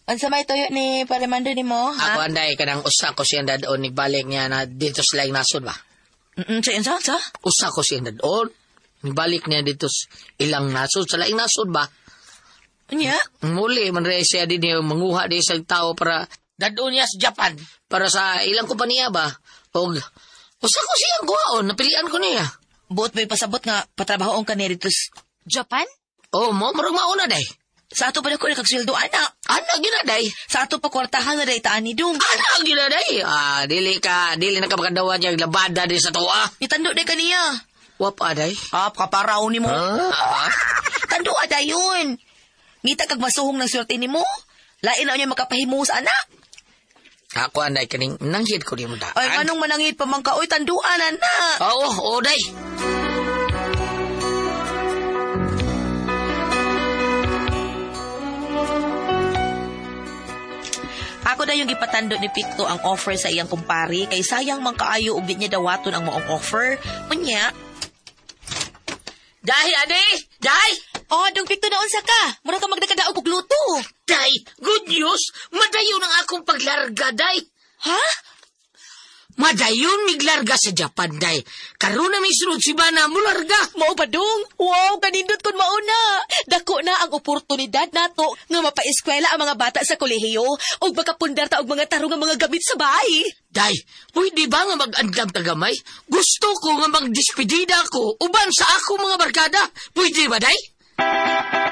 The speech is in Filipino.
Unsa may tuyo ni Parimando nimo, ha? Ako anday kanang usa ko siyang dadon ni balik niya na dito sa laing nasod ba? Sa? Usa ko siyang dadon. Ni balik niya dito sa ilang nasod sa laing nasod ba? Unya? Muli man rin siya din yung manguha din sa tao para dadon niya sa Japan. Para sa ilang kompanya ba? O usa ko siyang kuhaon, napilian ko niya. Buot may pasabot nga patrabahoon ka ni dito sa Japan? Oh, marang mauna day. Sa ato pa na ko nakagsweldo, anak. Anak gina day. Sa ato pa kwartahan na day taan ni Dong. Anak gina day. Dili na ka makadawa niya labada din sa tuwa. Itando day kaniya. Wap aday. Kaparaw ni mo. Huh? Tando aday yun. Ngita kag masuhong ng swerte ni mo. Lain na niya makapahimu sa anak. Ako anday kaning nanghid ko di mo daan. Ay, anong manangit pa man ka? Uy, tanduan, anak. Oo, day. Ako na yung ipatando ni Picto ang offer sa iyang kumpari kay sayang man kaayo ug di niya dawaton ang maong offer. Unya. Day, ade! Day! Oh, dong Picto na unsa ka? Mura ka magdakadaog og luto. Day, good news! Madayon ang akong paglarga, day. Ha? Madayon miglarga sa Japan, day. Karon na may sunod si Bana mo larga. Mao ba dong? Wow, kanindot kon mauna. Dako na ang oportunidad nato nga mapaeskwela ang mga bata sa kolehiyo ug makapundar ta og mga tarong nga mga gamit sa bahay. Day, pwede ba nga mag-andam tagamay? Gusto ko nga magdespedida ko uban sa ako mga barkada. Pwede ba, day?